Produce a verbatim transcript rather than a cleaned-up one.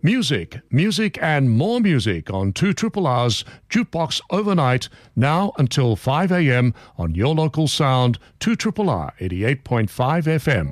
Music, music and more music on two Triple R's Jukebox Overnight, now until five a.m. on your local sound, two Triple R eighty-eight point five F M.